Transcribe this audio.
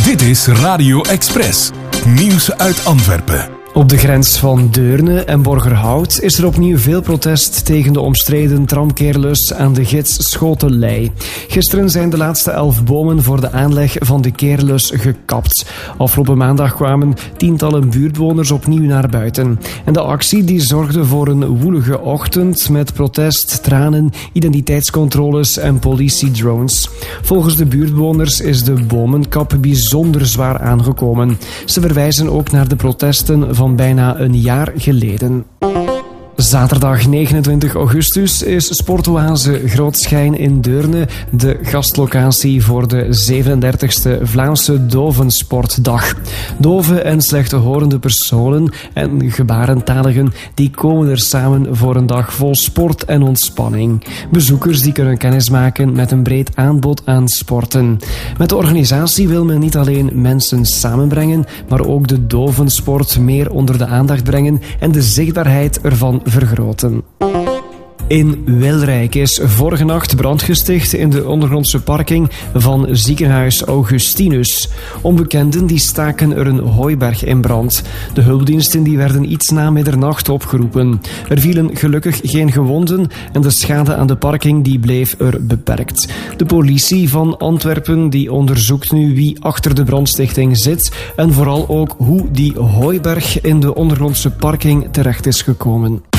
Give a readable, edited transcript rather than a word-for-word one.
Dit is Radio Express. Nieuws uit Antwerpen. Op de grens van Deurne en Borgerhout is er opnieuw veel protest tegen de omstreden tramkeerlus aan de gids Schotenlei. Gisteren zijn de laatste 11 bomen voor de aanleg van de keerlus gekapt. Afgelopen maandag kwamen tientallen buurtbewoners opnieuw naar buiten. En de actie die zorgde voor een woelige ochtend met protest, tranen, identiteitscontroles en politiedrones. Volgens de buurtbewoners is de bomenkap bijzonder zwaar aangekomen. Ze verwijzen ook naar de protesten van bijna een jaar geleden. Zaterdag 29 augustus is Sportoase Grootschijn in Deurne de gastlocatie voor de 37e Vlaamse Dovensportdag. Dove en slechthorende personen en gebarentaligen die komen er samen voor een dag vol sport en ontspanning. Bezoekers die kunnen kennismaken met een breed aanbod aan sporten. Met de organisatie wil men niet alleen mensen samenbrengen, maar ook de dovensport meer onder de aandacht brengen en de zichtbaarheid ervan vergroten. In Wilrijk is vorige nacht brand gesticht in de ondergrondse parking van ziekenhuis Augustinus. Onbekenden die staken er een hooiberg in brand. De hulpdiensten die werden iets na middernacht opgeroepen. Er vielen gelukkig geen gewonden en de schade aan de parking die bleef er beperkt. De politie van Antwerpen die onderzoekt nu wie achter de brandstichting zit en vooral ook hoe die hooiberg in de ondergrondse parking terecht is gekomen.